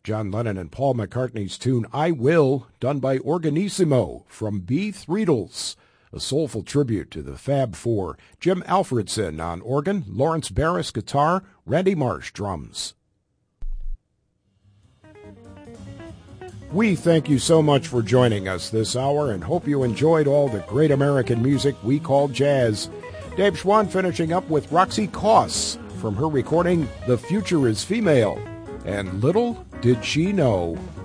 John Lennon and Paul McCartney's tune I Will, done by Organissimo from B. Threedles, a soulful tribute to the Fab Four. Jim Alfredson on organ, Lawrence Barris guitar, Randy Marsh drums. We thank you so much for joining us this hour and hope you enjoyed all the great American music we call jazz. Dave Schwann finishing up with Roxy Koss from her recording The Future is Female, and Little Did She Know.